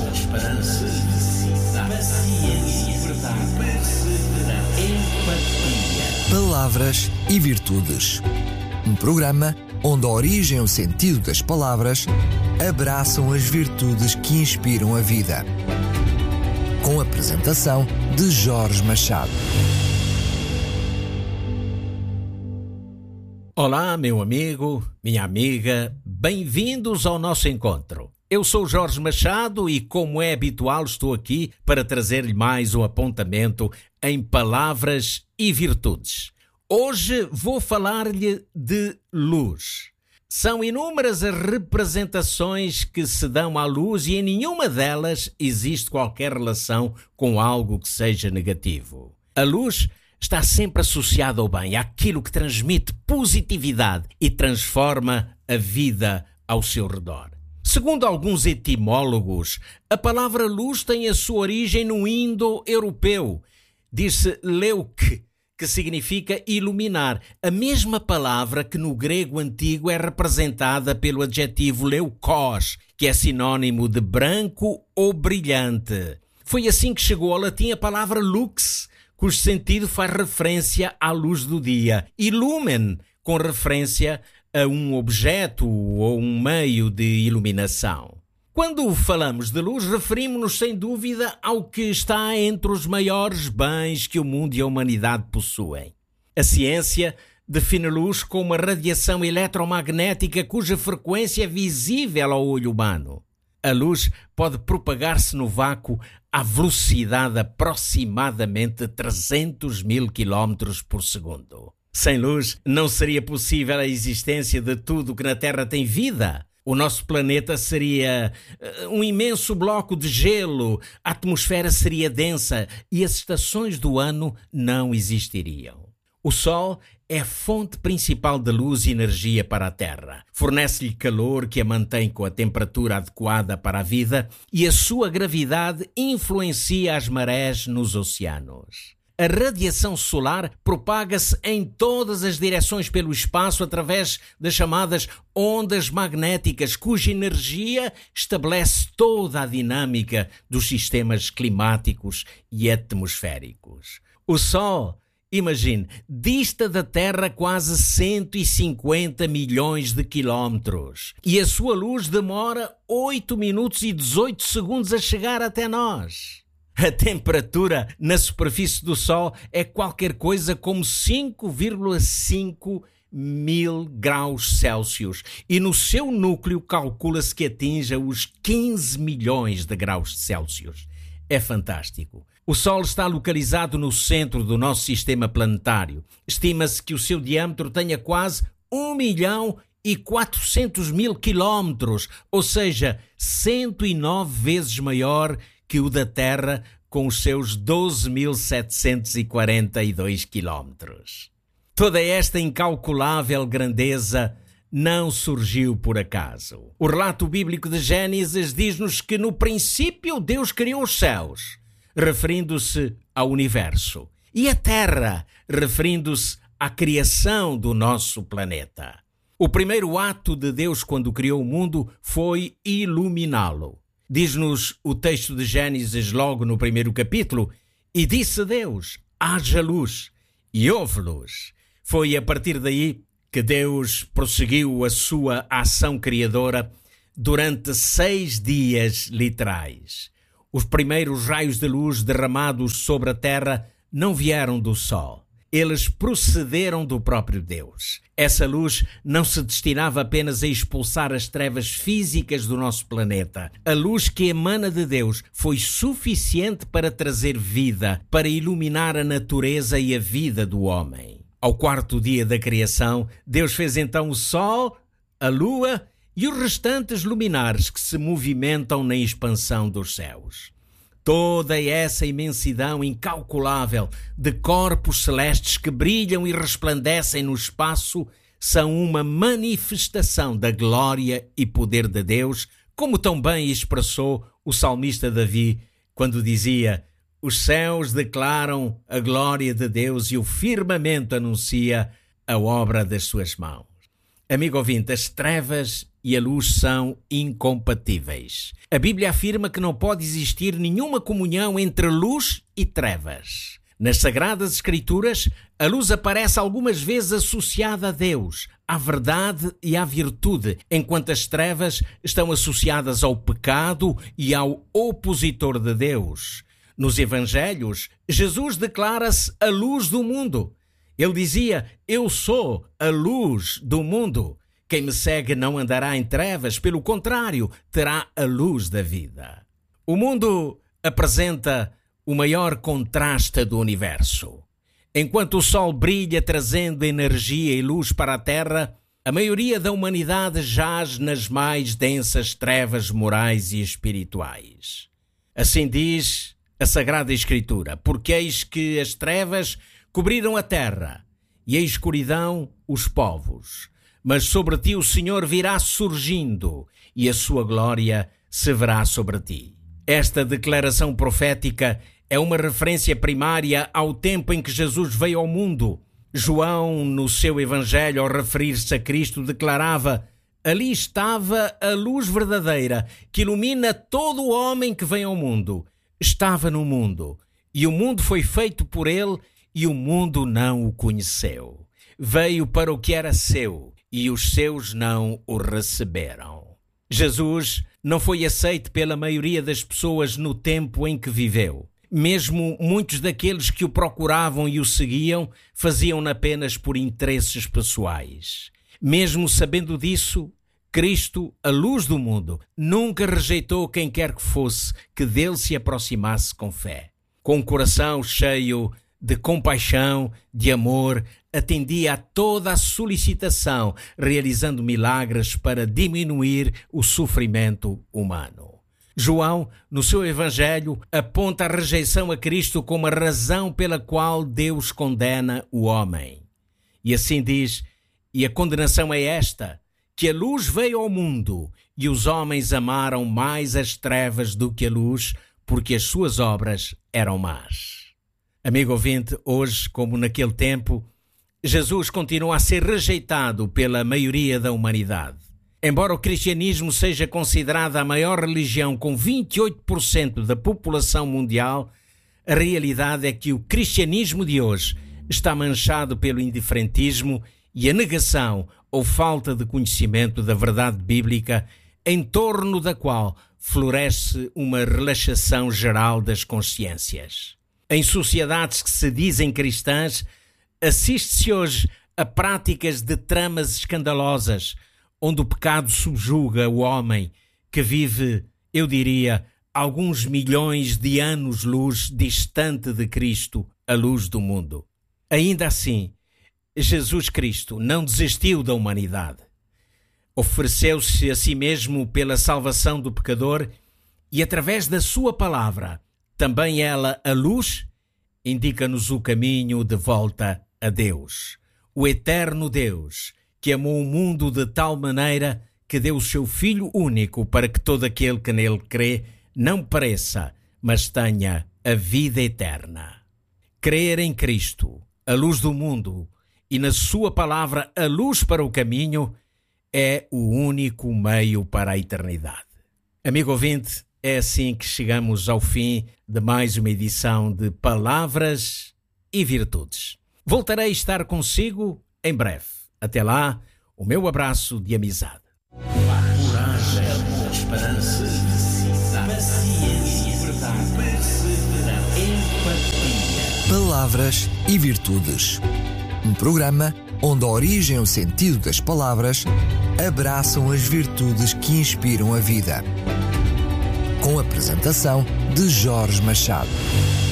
esperança, felicidade, paciência, verdade, perseverança, empatia. Palavras e Virtudes. Um programa onde a origem e o sentido das palavras abraçam as virtudes que inspiram a vida. Com a apresentação de Jorge Machado. Olá, meu amigo, minha amiga, bem-vindos ao nosso encontro. Eu sou Jorge Machado e, como é habitual, estou aqui para trazer-lhe mais um apontamento em palavras e virtudes. Hoje vou falar-lhe de luz. São inúmeras as representações que se dão à luz e em nenhuma delas existe qualquer relação com algo que seja negativo. A luz está sempre associada ao bem, àquilo que transmite positividade e transforma a vida ao seu redor. Segundo alguns etimólogos, a palavra luz tem a sua origem no indo-europeu. Diz-se leuk, que significa iluminar. A mesma palavra que no grego antigo é representada pelo adjetivo leukos, que é sinônimo de branco ou brilhante. Foi assim que chegou ao latim a palavra lux, cujo sentido faz referência à luz do dia, e lumen, com referência a um objeto ou um meio de iluminação. Quando falamos de luz, referimos-nos sem dúvida ao que está entre os maiores bens que o mundo e a humanidade possuem. A ciência define luz como uma radiação eletromagnética cuja frequência é visível ao olho humano. A luz pode propagar-se no vácuo à velocidade aproximadamente de 300 mil km por segundo. Sem luz, não seria possível a existência de tudo que na Terra tem vida. O nosso planeta seria um imenso bloco de gelo, a atmosfera seria densa e as estações do ano não existiriam. O Sol é a fonte principal de luz e energia para a Terra. Fornece-lhe calor que a mantém com a temperatura adequada para a vida e a sua gravidade influencia as marés nos oceanos. A radiação solar propaga-se em todas as direções pelo espaço através das chamadas ondas magnéticas, cuja energia estabelece toda a dinâmica dos sistemas climáticos e atmosféricos. O Sol, imagine, dista da Terra quase 150 milhões de quilómetros e a sua luz demora 8 minutos e 18 segundos a chegar até nós. A temperatura na superfície do Sol é qualquer coisa como 5,5 mil graus Celsius e no seu núcleo calcula-se que atinja os 15 milhões de graus Celsius. É fantástico. O Sol está localizado no centro do nosso sistema planetário. Estima-se que o seu diâmetro tenha quase 1.400.000 quilómetros, ou seja, 109 vezes maior que o da Terra, com os seus 12.742 quilómetros. Toda esta incalculável grandeza não surgiu por acaso. O relato bíblico de Gênesis diz-nos que no princípio Deus criou os céus, referindo-se ao universo, e a Terra, referindo-se à criação do nosso planeta. O primeiro ato de Deus quando criou o mundo foi iluminá-lo. Diz-nos o texto de Gênesis logo no primeiro capítulo: e disse Deus, haja luz, e houve luz. Foi a partir daí que Deus prosseguiu a sua ação criadora durante 6 dias literais. Os primeiros raios de luz derramados sobre a terra não vieram do sol. Eles procederam do próprio Deus. Essa luz não se destinava apenas a expulsar as trevas físicas do nosso planeta. A luz que emana de Deus foi suficiente para trazer vida, para iluminar a natureza e a vida do homem. Ao 4º dia da criação, Deus fez então o sol, a lua e os restantes luminares que se movimentam na expansão dos céus. Toda essa imensidão incalculável de corpos celestes que brilham e resplandecem no espaço são uma manifestação da glória e poder de Deus, como tão bem expressou o salmista Davi quando dizia: os céus declaram a glória de Deus e o firmamento anuncia a obra das suas mãos. Amigo ouvinte, as trevas e a luz são incompatíveis. A Bíblia afirma que não pode existir nenhuma comunhão entre luz e trevas. Nas Sagradas Escrituras, a luz aparece algumas vezes associada a Deus, à verdade e à virtude, enquanto as trevas estão associadas ao pecado e ao opositor de Deus. Nos Evangelhos, Jesus declara-se a luz do mundo. Ele dizia: "Eu sou a luz do mundo. Quem me segue não andará em trevas, pelo contrário, terá a luz da vida." O mundo apresenta o maior contraste do universo. Enquanto o sol brilha trazendo energia e luz para a terra, a maioria da humanidade jaz nas mais densas trevas morais e espirituais. Assim diz a Sagrada Escritura: "Porque eis que as trevas cobriram a terra, e a escuridão os povos. Mas sobre ti o Senhor virá surgindo, e a sua glória se verá sobre ti." Esta declaração profética é uma referência primária ao tempo em que Jesus veio ao mundo. João, no seu Evangelho, ao referir-se a Cristo, declarava: "Ali estava a luz verdadeira, que ilumina todo o homem que vem ao mundo. Estava no mundo, e o mundo foi feito por ele, e o mundo não o conheceu. Veio para o que era seu, e os seus não o receberam." Jesus não foi aceito pela maioria das pessoas no tempo em que viveu. Mesmo muitos daqueles que o procuravam e o seguiam faziam-no apenas por interesses pessoais. Mesmo sabendo disso, Cristo, a luz do mundo, nunca rejeitou quem quer que fosse que dele se aproximasse com fé. Com o coração cheio de compaixão, de amor, atendia a toda a solicitação, realizando milagres para diminuir o sofrimento humano. João, no seu Evangelho, aponta a rejeição a Cristo como a razão pela qual Deus condena o homem. E assim diz: "E a condenação é esta, que a luz veio ao mundo, e os homens amaram mais as trevas do que a luz, porque as suas obras eram más." Amigo ouvinte, hoje, como naquele tempo, Jesus continua a ser rejeitado pela maioria da humanidade. Embora o cristianismo seja considerada a maior religião com 28% da população mundial, a realidade é que o cristianismo de hoje está manchado pelo indiferentismo e a negação ou falta de conhecimento da verdade bíblica, em torno da qual floresce uma relaxação geral das consciências. Em sociedades que se dizem cristãs, assiste-se hoje a práticas de tramas escandalosas, onde o pecado subjuga o homem que vive, eu diria, alguns milhões de anos-luz distante de Cristo, a luz do mundo. Ainda assim, Jesus Cristo não desistiu da humanidade. Ofereceu-se a si mesmo pela salvação do pecador e, através da sua palavra, também ela, a luz, indica-nos o caminho de volta a Deus, o eterno Deus, que amou o mundo de tal maneira que deu o seu Filho único para que todo aquele que nele crê não pereça, mas tenha a vida eterna. Crer em Cristo, a luz do mundo, e na sua palavra, a luz para o caminho, é o único meio para a eternidade. Amigo ouvinte, é assim que chegamos ao fim de mais uma edição de Palavras e Virtudes. Voltarei a estar consigo em breve. Até lá, o meu abraço de amizade. Coragem, esperança, paciência, verdade, perseverança, empatia. Palavras e Virtudes. Um programa onde a origem e o sentido das palavras abraçam as virtudes que inspiram a vida. Com a apresentação de Jorge Machado.